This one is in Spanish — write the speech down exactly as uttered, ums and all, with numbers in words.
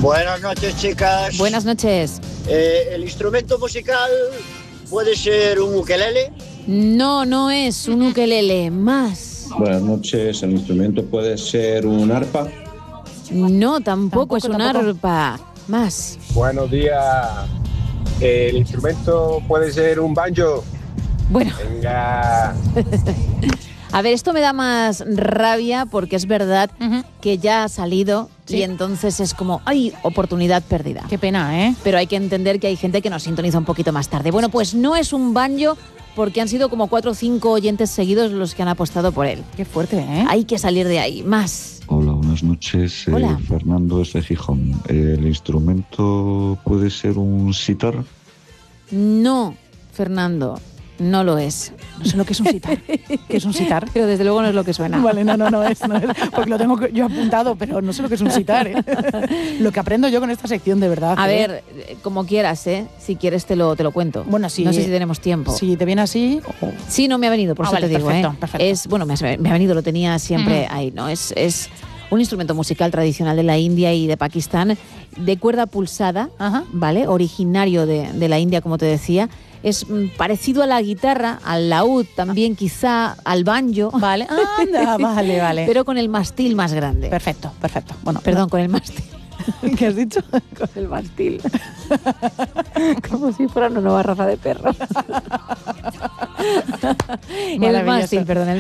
Buenas noches, chicas. Buenas noches. Eh, ¿El instrumento musical puede ser un ukelele? No, no es un ukelele. Más. Buenas noches. ¿El instrumento puede ser un arpa? No, tampoco, Tampoco, es un tampoco. arpa. Más. Buenos días. ¿El instrumento puede ser un banjo? Bueno, Venga. a ver, esto me da más rabia porque es verdad Ujú. que ya ha salido Sí. y entonces es como, ¡ay! Oportunidad perdida. Qué pena, ¿eh? Pero hay que entender que hay gente que nos sintoniza un poquito más tarde. Bueno, pues no es un banjo porque han sido como cuatro o cinco oyentes seguidos los que han apostado por él. Qué fuerte, ¿eh? Hay que salir de ahí. Más. Hola, buenas noches. Eh, Hola. Fernando es de Gijón. ¿El instrumento puede ser un sitar? No, Fernando, no lo es. No sé lo que es un sitar. ¿Qué es un sitar? Pero desde luego no es lo que suena. Vale, no, no, no es, no es. Porque lo tengo yo apuntado, pero no sé lo que es un sitar, ¿eh? Lo que aprendo yo con esta sección, de verdad. A ¿eh? ver, eh, como quieras, ¿eh? Si quieres te lo, te lo cuento. Bueno, sí. No sé si tenemos tiempo. Si te viene así... o- Sí, no me ha venido, por Ah, eso vale, te digo, perfecto, ¿eh? perfecto. Es, bueno, me ha, me ha venido, lo tenía siempre Ujú. ahí, ¿no? Es, es un instrumento musical tradicional de la India y de Pakistán, de cuerda pulsada, Ajá. ¿vale? Originario de, de la India, como te decía. Es mm, parecido a la guitarra, al laúd, también quizá al banjo. Vale, anda, vale, vale. Pero con el mástil más grande. Perfecto, perfecto. Bueno, Perdón, con el mástil. ¿qué has dicho? Con el mástil. Como si fuera una nueva raza de perros. El Maravilloso. mástil, perdón. El